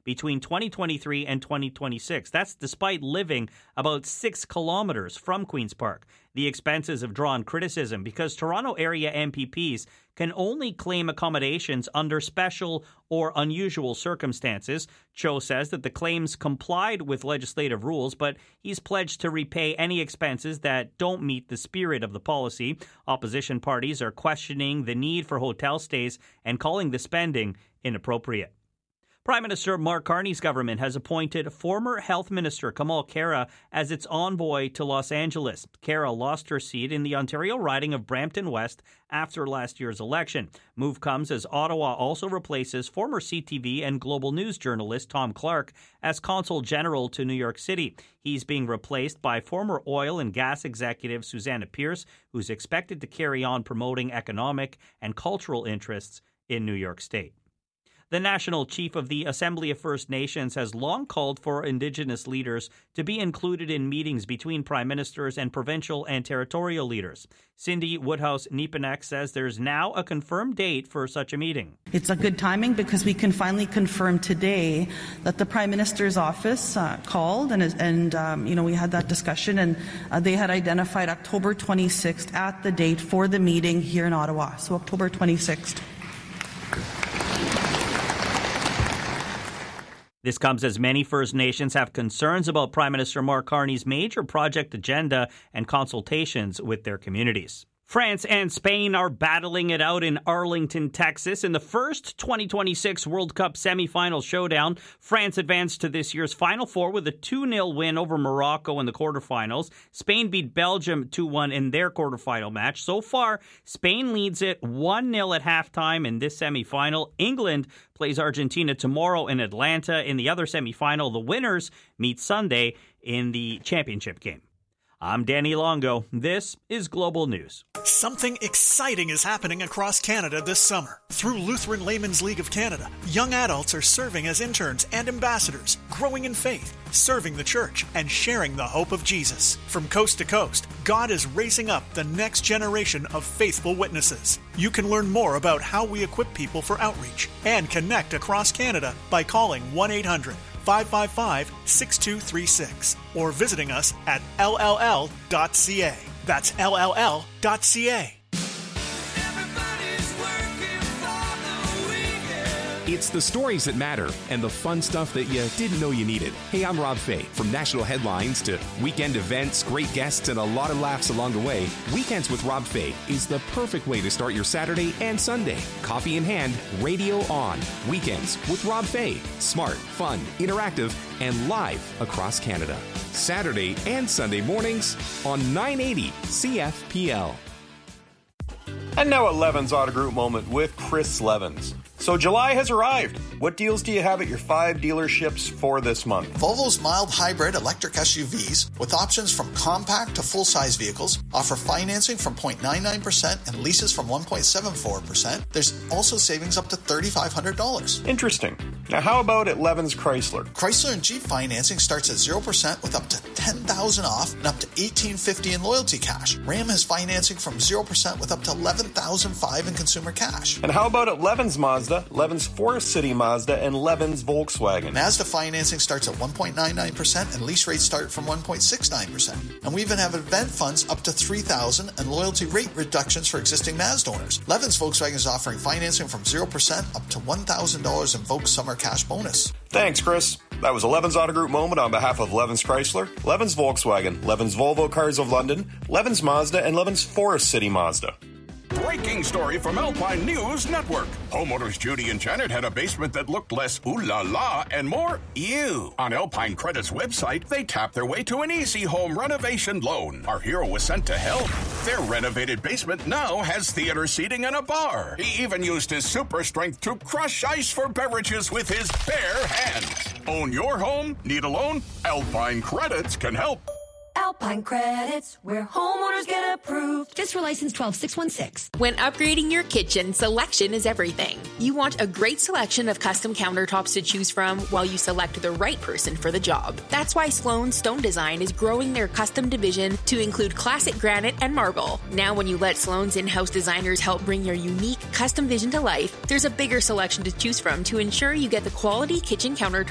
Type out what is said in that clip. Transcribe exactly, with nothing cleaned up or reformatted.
between twenty twenty-three and twenty twenty-six. That's despite living about six kilometers from Queen's Park. The expenses have drawn criticism because Toronto area M P Ps can only claim accommodations under special or unusual circumstances. Cho says that the claims complied with legislative rules, but he's pledged to repay any expenses that don't meet the spirit of the policy. Opposition parties are questioning the need for hotel stays and calling the spending inappropriate. Prime Minister Mark Carney's government has appointed former Health Minister Kamal Khera as its envoy to Los Angeles. Khera lost her seat in the Ontario riding of Brampton West after last year's election. Move comes as Ottawa also replaces former C T V and Global News journalist Tom Clark as Consul General to New York City. He's being replaced by former oil and gas executive Susanna Pierce, who's expected to carry on promoting economic and cultural interests in New York State. The National Chief of the Assembly of First Nations has long called for Indigenous leaders to be included in meetings between prime ministers and provincial and territorial leaders. Cindy Woodhouse-Neepanek says there's now a confirmed date for such a meeting. It's a good timing because we can finally confirm today that the Prime Minister's office uh, called and, and um, you know, we had that discussion, and uh, they had identified October twenty-sixth at the date for the meeting here in Ottawa. So October twenty-sixth. This comes as many First Nations have concerns about Prime Minister Mark Carney's major project agenda and consultations with their communities. France and Spain are battling it out in Arlington, Texas. In the first twenty twenty-six World Cup semifinal showdown, France advanced to this year's Final Four with a two nil win over Morocco in the quarterfinals. Spain beat Belgium two one in their quarterfinal match. So far, Spain leads it one nil at halftime in this semifinal. England plays Argentina tomorrow in Atlanta. In the other semifinal, the winners meet Sunday in the championship game. I'm Danny Longo. This is Global News. Something exciting is happening across Canada this summer. Through Lutheran Laymen's League of Canada, young adults are serving as interns and ambassadors, growing in faith, serving the church, and sharing the hope of Jesus. From coast to coast, God is raising up the next generation of faithful witnesses. You can learn more about how we equip people for outreach and connect across Canada by calling one eight hundred five five five six two three six or visiting us at L L L dot C A. That's L L L dot C A. It's the stories that matter and the fun stuff that you didn't know you needed. Hey, I'm Rob Fay. From national headlines to weekend events, great guests, and a lot of laughs along the way, Weekends with Rob Fay is the perfect way to start your Saturday and Sunday. Coffee in hand, radio on. Weekends with Rob Fay. Smart, fun, interactive, and live across Canada. Saturday and Sunday mornings on nine eighty C F P L. And now a Levens Auto Group moment with Chris Levens. So July has arrived. What deals do you have at your five dealerships for this month? Volvo's mild hybrid electric S U Vs, with options from compact to full-size vehicles, offer financing from zero point nine nine percent and leases from one point seven four percent. There's also savings up to three thousand five hundred dollars. Interesting. Now how about at Levens Chrysler? Chrysler and Jeep financing starts at zero percent with up to ten thousand dollars off and up to eighteen fifty in loyalty cash. Ram has financing from zero percent with up to eleven thousand five hundred in consumer cash. And how about at Levens Mazda, Levens Forest City Mazda, and Levens Volkswagen? Mazda financing starts at one point nine nine percent and lease rates start from one point six nine percent. And we even have event funds up to three thousand dollars and loyalty rate reductions for existing Mazda owners. Levens Volkswagen is offering financing from zero percent up to one thousand dollars in Volks Summer Cash Bonus. Thanks, Chris. That was a Levens Auto Group moment on behalf of Levens Chrysler, Levens Volkswagen, Levens Volvo Cars of London, Levens Mazda, and Levens Forest City Mazda. Breaking story from Alpine News Network. Homeowners Judy and Janet had a basement that looked less ooh la la and more ew. On Alpine Credit's website, they tapped their way to an easy home renovation loan. Our hero was sent to help. Their renovated basement now has theater seating and a bar. He even used his super strength to crush ice for beverages with his bare hands. Own your home? Need a loan? Alpine Credits can help. Alpine Credits, where homeowners get approved. Just for license twelve six one six. When upgrading your kitchen, selection is everything. You want a great selection of custom countertops to choose from while you select the right person for the job. That's why Sloan Stone Design is growing their custom division to include classic granite and marble. Now when you let Sloan's in-house designers help bring your unique custom vision to life, there's a bigger selection to choose from to ensure you get the quality kitchen countertops